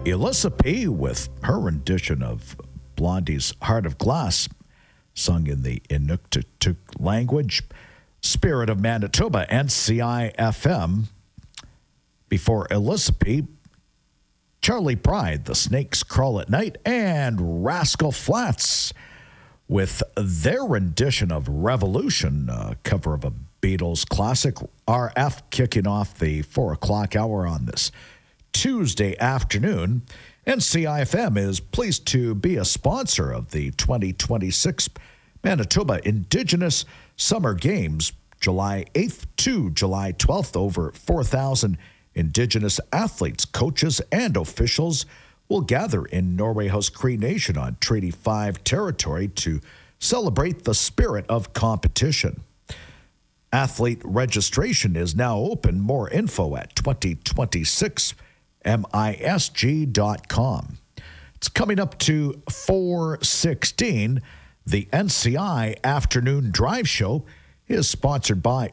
Elissa P. with her rendition of Blondie's Heart of Glass, sung in the Inuktitut language. Spirit of Manitoba, NCI FM. Before Elissa P., Charlie Pride, The Snakes Crawl at Night, and Rascal Flatts with their rendition of Revolution, a cover of a Beatles classic. RF kicking off the 4 o'clock hour on this Tuesday afternoon. NCIFM is pleased to be a sponsor of the 2026 Manitoba Indigenous Summer Games, July 8th to July 12th. Over 4,000 Indigenous athletes, coaches, and officials will gather in Norway House Cree Nation on Treaty 5 territory to celebrate the spirit of competition. Athlete registration is now open. More info at 2026misg.com. It's coming up to 4:16. The NCI Afternoon Drive Show is sponsored by